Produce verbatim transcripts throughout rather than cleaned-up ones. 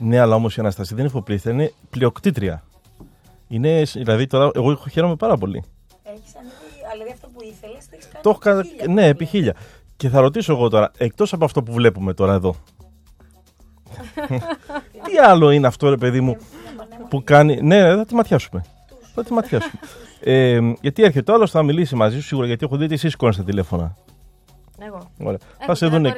Ναι, αλλά όμως η Αναστασία δεν είναι υποπλήρωτη, είναι πλειοκτήτρια. Είναι, δηλαδή τώρα, εγώ χαίρομαι πάρα πολύ. Έχεις ανοίγει, δηλαδή αυτό που ήθελες, το έχεις κάνει. Το έχω κάνει, χίλια, ναι, επί χίλια. Και θα ρωτήσω εγώ τώρα, εκτός από αυτό που βλέπουμε τώρα εδώ. Τι άλλο είναι αυτό, ρε παιδί μου, που κάνει. Ναι, θα τη ματιάσουμε. Θα τη ματιάσουμε. ε, γιατί έρχεται ο άλλος, θα μιλήσει μαζί σου σίγουρα, γιατί έχω δει ότι εσύ σηκώνεις τα τηλέφωνα. Εγώ. Ωραία. Θα σε δούνε.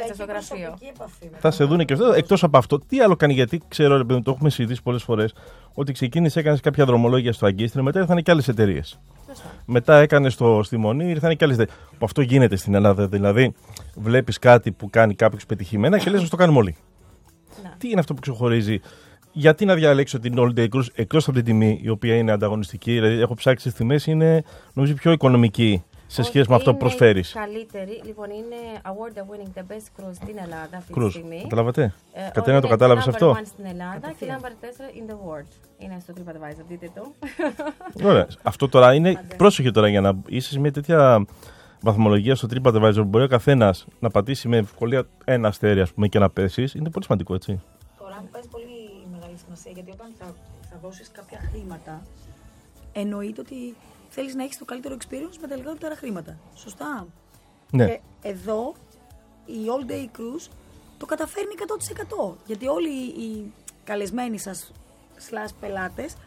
Θα σε δούνε και αυτό. Εκτός από αυτό, τι άλλο κάνει, γιατί ξέρω, ρε παιδί μου, το έχουμε συζητήσει πολλές φορές, ότι ξεκίνησε, έκανε κάποια δρομολόγια στο Αγκίστρι, μετά ήρθαν και άλλες εταιρείες. Μετά έκανε στο, στη Μονή, ήρθαν και άλλες εταιρείες. Αυτό γίνεται στην Ελλάδα. Δηλαδή, βλέπεις κάτι που κάνει κάποιος πετυχημένα και λες να το κάνουμε όλοι. Να. Τι είναι αυτό που ξεχωρίζει? Γιατί να διαλέξω την All Day Cruise εκτός από την τιμή, η οποία είναι ανταγωνιστική? Δηλαδή, έχω ψάξει τις τιμές, είναι νομίζω πιο οικονομική σε σχέση Όχι, με αυτό που προσφέρεις. Καλύτερη, λοιπόν, είναι award winning the best cruise στην Ελλάδα αυτή Cruise. τη στιγμή. Καταλάβατε? Ε, Κατερίνα, το κατάλαβες αυτό? Number one στην Ελλάδα και number τέσσερα in the world. Είναι στο TripAdvisor, δείτε το. Ωραία. Αυτό τώρα είναι. Πρόσεχε τώρα, για να είσαι σε μια τέτοια βαθμολογία στο TripAdvisor, μπορεί ο καθένας να πατήσει με ευκολία ένα αστέρι, ας πούμε, και να πέσεις. Είναι πολύ σημαντικό, έτσι. Τώρα παίζει πολύ μεγάλη σημασία, γιατί όταν θα, θα δώσεις κάποια χρήματα, εννοείται ότι θέλεις να έχεις το καλύτερο experience με τα λιγότερα χρήματα. Σωστά. Ναι. Και εδώ η All Day Cruise το καταφέρνει εκατό τοις εκατό. Γιατί όλοι οι καλεσμένοι σας slash πελάτες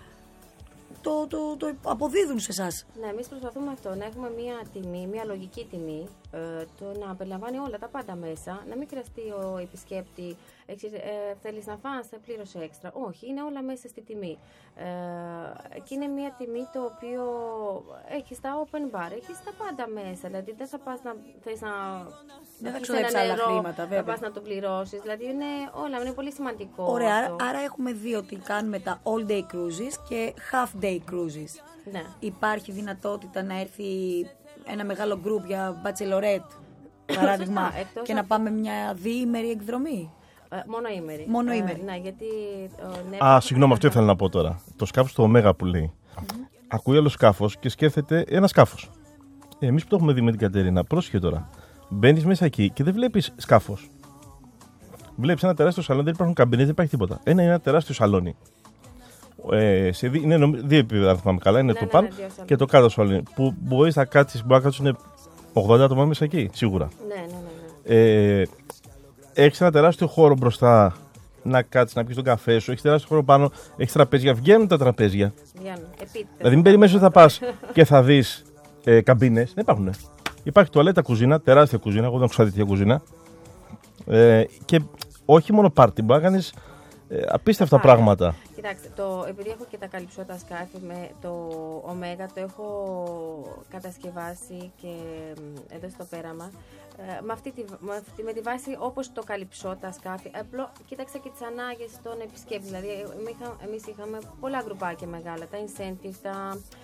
το, το, το αποδίδουν σε εσάς. Ναι, εμείς προσπαθούμε αυτό, να έχουμε μια τιμή, μια λογική τιμή, ε, το να περιλαμβάνει όλα τα πάντα μέσα, να μην χρειαστεί ο επισκέπτη, ε, θέλεις να φας, θα πλήρωσε έξτρα. Όχι, είναι όλα μέσα στη τιμή. Ε, και είναι μια τιμή το οποίο έχει τα open bar, έχει τα πάντα μέσα. Δηλαδή δεν θα πας να θες να. Δεν θα ξοδέψεις άλλα χρήματα, βέβαια. Θα πας να το πληρώσεις. Δηλαδή είναι όλα, είναι πολύ σημαντικό. Ωραία, αυτό. άρα έχουμε δει ότι κάνουμε τα all day cruises και half day cruises. Ναι. Υπάρχει δυνατότητα να έρθει ένα μεγάλο group για bachelorette, παράδειγμα, και να πάμε μια διήμερη εκδρομή? Ε, μόνο ήμερη. Μόνο ήμερη. Ε, ναι, γιατί. Ε, ναι, Α, συγγνώμη, αυτό ήθελα να πω τώρα. Το σκάφος του Ωμέγα που λέει. Mm-hmm. Ακούει άλλο σκάφος και σκέφτεται ένα σκάφος. Ε, εμείς που το έχουμε δει με την Κατερίνα, πρόσεχε τώρα. Μπαίνεις μέσα εκεί και δεν βλέπεις σκάφος. Βλέπεις ένα τεράστιο σαλόνι, δεν υπάρχουν καμπίνες, δεν υπάρχει τίποτα. Ένα είναι ένα τεράστιο σαλόνι. Ε, σε δι, είναι νομ, δύο επίπεδα, αν θυμάμαι καλά. Είναι ναι, το ναι, πάνω ναι, και το κάτω σαλόνι. Που μπορείς να κάτσεις, μπορεί να κάτσουν ογδόντα άτομα μέσα εκεί, σίγουρα. Ναι, ναι, ναι. ναι. Ε, έχεις ένα τεράστιο χώρο μπροστά να κάτσεις, να πεις τον καφέ σου. Έχεις τεράστιο χώρο πάνω, έχεις τραπέζια. Βγαίνουν τα τραπέζια. Βγαίνουν. Δηλαδή, μην περιμένεις ότι θα πας και θα δεις ε, καμπίνες. Δεν υπάρχουν. Υπάρχει τουαλέτα, κουζίνα, τεράστια κουζίνα. Εγώ δεν έχω τέτοια κουζίνα. Ε, και όχι μόνο πάρτι, μπορεί να κάνεις ε, απίστευτα Άρα. πράγματα. Κοιτάξτε, το, επειδή έχω και τα καλυψώτα σκάφη με το Ωμέγα, το έχω κατασκευάσει και εδώ στο πέραμα. Ε, με, αυτή τη, με, αυτή, με τη βάση όπως το καλυψώτα σκάφη. Απλό, κοίταξα και τις ανάγκες των επισκέπτων. Δηλαδή, εμείς είχαμε πολλά γκρουπάκια μεγάλα, τα incentives, τα,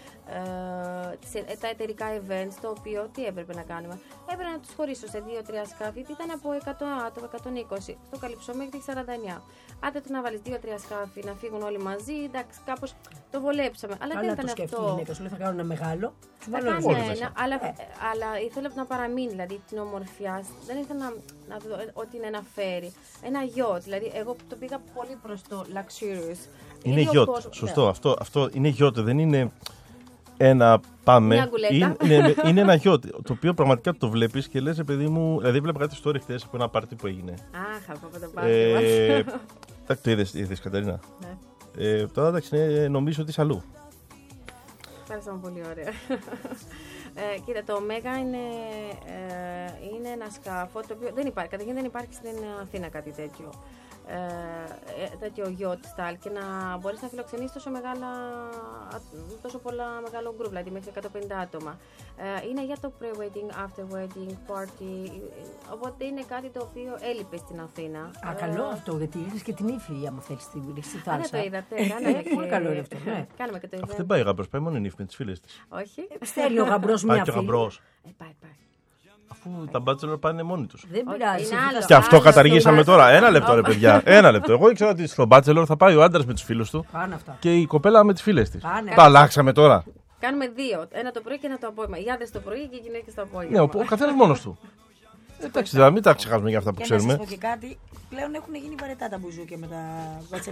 ε, τα εταιρικά events, το οποίο τι έπρεπε να κάνουμε. Έπρεπε να τους χωρίσω σε δύο τρία σκάφη, ήταν από εκατό άτομα, εκατόν είκοσι. Στο καλυψό μέχρι σαράντα εννιά. Άντε του να βάλεις δύο τρία σκάφη, να φύγουν όλοι μαζί, εντάξει, κάπως το βολέψαμε. Αλλά δεν ήταν αυτό. Γυναίκα, σου λέει θα κάνω ένα μεγάλο. Θα κάνω ένα, αλλά, ε. αλλά ήθελα να παραμείνει δηλαδή την ομορφιά. Δεν ήθελα να, να δω ότι είναι ένα φέρι. Ένα yacht. Δηλαδή, εγώ το πήγα πολύ προς το luxurious. Είναι yacht. Σωστό. Ναι. Αυτό, αυτό είναι yacht. Δεν είναι ένα πάμε. Είναι, είναι, είναι ένα yacht. Το οποίο πραγματικά το βλέπεις και λες, παιδί μου. Δηλαδή, βλέπω κάτι story χτες από ένα πάρτι που έγινε. Αχ, από το πάρτι. Εντάξει, το είδες, είδες Κατερίνα. Ναι. Ε, τώρα εντάξει, νομίζω ότι είσαι αλλού. Ευχαριστώ πολύ, ωραία. Ε, κοίτα, το Ωμέγα είναι, ε, είναι ένα σκάφο το οποίο δεν υπάρχει. Καταρχήν δεν υπάρχει στην Αθήνα κάτι τέτοιο. Ε, τέτοιο yacht style και να μπορείς να φιλοξενείς τόσο, μεγάλα, τόσο πολλά μεγάλο group, δηλαδή μέχρι εκατόν πενήντα άτομα. Ε, είναι για το pre-wedding, after-wedding, party, οπότε είναι κάτι το οποίο έλειπε στην Αθήνα. Α, ε, καλό αυτό, γιατί είχες και την ύφη, άμα θέλεις στη θάλασσα. Α, ναι, το είδατε, κάναμε και... Πολύ καλό είναι αυτό, ναι. Κάναμε και το αυτό δεν πάει γαμπρός, πάει μόνο η νύφη με τις φίλες της. Όχι. Στέλνει ο γαμπρός μια φίλη. Α, και ο γαμπρός. Ε, πάει, πάει. Αφού τα bachelor πάνε μόνοι τους. Δεν πειράζει. Και αυτό καταργήσαμε τώρα. Ένα λεπτό, ρε παιδιά. Ένα λεπτό. Εγώ ήξερα ότι στο bachelor θα πάει ο άντρας με τους φίλους του και η κοπέλα με τις φίλες της. Τα αλλάξαμε τώρα. Κάνουμε δύο. Ένα το πρωί και ένα το απόγευμα. Οι άντρες το πρωί και οι γυναίκες το απόγευμα. Ναι, ο καθένας μόνος του. Εντάξει, δηλαδή μην τα ξεχάσουμε για αυτά που ξέρουμε. Να σας πω και κάτι. Πλέον έχουν γίνει βαρετά τα μπουζούκια με τα bachelor.